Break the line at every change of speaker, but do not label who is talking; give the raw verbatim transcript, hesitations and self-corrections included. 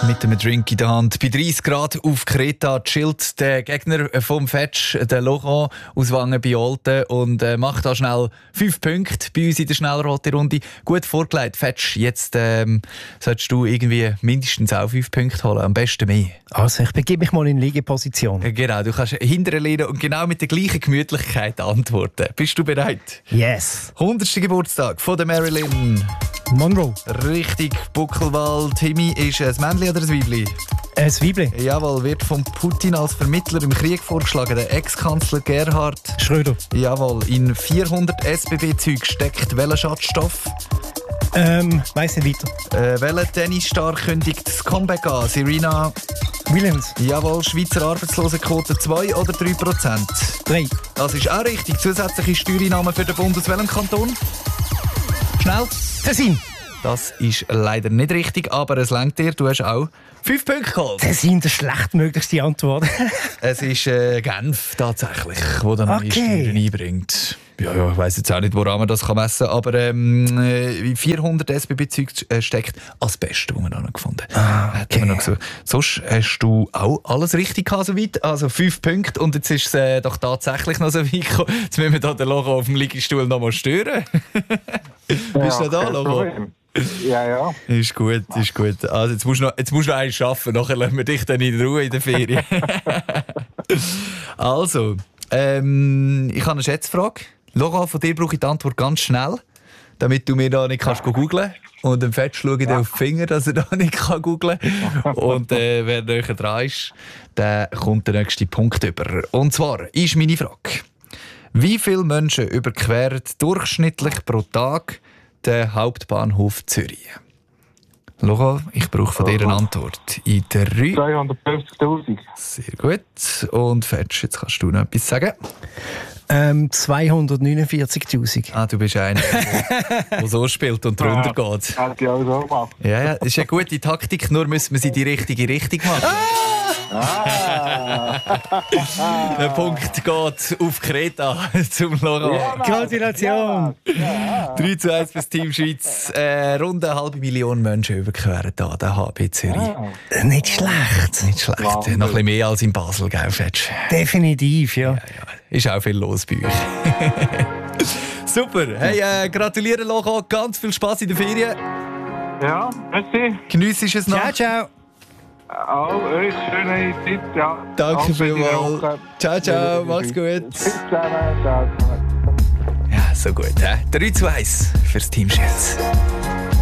mit einem Drink in der Hand. Bei dreißig Grad auf Kreta chillt der Gegner vom Fetsch, der Laurent aus Wangen bei Olten, und äh, macht da schnell fünf Punkte bei uns in der Schnellrate-Runde. Gut vorgelegt, Fetsch. Jetzt ähm, solltest du irgendwie mindestens auch fünf Punkte holen, am besten mehr.
Also, ich begebe mich mal in Liegeposition.
Äh, genau, du kannst hinterher lehnen und genau mit der gleichen Gemütlichkeit antworten. Bist du bereit?
Yes.
hundertsten Geburtstag von der Marilyn
Monroe.
Richtig, Buckelwald. Timmy, ist es ein Männchen oder ein Weibli?
Ein Weibli.
Jawohl, wird von Putin als Vermittler im Krieg vorgeschlagen. Der Ex-Kanzler Gerhard
Schröder.
Jawohl, in vierhundert S B B-Zügen steckt welcher Schadstoff?
Ähm, weiss nicht weiter.
Äh, welcher Tennisstar kündigt das Comeback an? Serena
Williams.
Jawohl, Schweizer Arbeitslosenquote zwei oder drei Prozent?
drei.
Das ist auch richtig. Zusätzliche Steuereinnahmen für den Bund aus welchem Kanton? Schnell.
Tessin.
Das ist leider nicht richtig, aber es langt dir. Du hast auch fünf Punkte geholt.
Tessin, die schlechtmöglichste Antwort.
Es ist äh, Genf tatsächlich, wo dann
okay.
die Steuern einbringt. Ja, ja, ich weiss jetzt auch nicht, woran man das messen kann, aber ähm, äh, vierhundert S B B-Zeug äh, steckt als Beste, das wir noch gefunden haben.
Ah, okay.
Noch so. Sonst hast du auch alles richtig gehabt, soweit. Also fünf Punkte, und jetzt ist es äh, doch tatsächlich noch so weit gekommen. Jetzt müssen wir da den Logo auf dem Liegestuhl noch mal stören. Bist du
ja,
noch da, Logo?
Ja, ja.
Ist gut, ist gut. Also jetzt musst du noch, jetzt musst du noch eins schaffen, nachher lassen wir dich dann in Ruhe in der Ferien. Also, ähm, ich habe eine Schätzfrage. Laura, von dir brauche ich die Antwort ganz schnell, damit du mir da nicht kannst googlen kannst. Und dem Fetsch schaue ich dir auf die Finger, dass er da nicht kann googlen kann. Und äh, wer näher dran ist, der kommt der nächste Punkt über. Und zwar ist meine Frage: Wie viele Menschen überqueren durchschnittlich pro Tag den Hauptbahnhof Zürich? Laura, ich brauche von dir eine Antwort. In drei.
zweihundertfünfzigtausend.
Sehr gut. Und Fetsch, jetzt kannst du noch etwas sagen.
Ähm, zweihundertneunundvierzigtausend.
Ah, du bist einer, der so spielt und drunter
Ja.
geht.
Hat die auch so gemacht.
Ja, ja, das ist eine gute Taktik, nur müssen wir sie in die richtige Richtung machen.
Ah!
Der Punkt geht auf Kreta zum Laurent.
Ja, Mann.
Gratulation.
Ja.
drei zu eins fürs Team Schweiz. Äh, rund eine halbe Million Menschen überqueren hier den H B Zürich.
Ja.
Nicht schlecht.
Nicht schlecht.
Wahnsinn.
Noch ein bisschen mehr als in Basel, gell, Fetsch?
Definitiv, ja.
Ja, ja. Ist auch viel los bei euch. Super. Hey, äh, gratuliere, Laurent. Ganz viel Spass in der Ferien.
Ja, merci.
Geniess es noch.
Ciao, ciao.
Auch euch schöne Zeit. Ja.
Danke
Alles Gute
vielmals.
Woche.
Ciao, ciao. Mach's gut.
Bis zusammen. Ciao.
Ja, so gut. Äh? drei zu eins fürs Team Schweiz.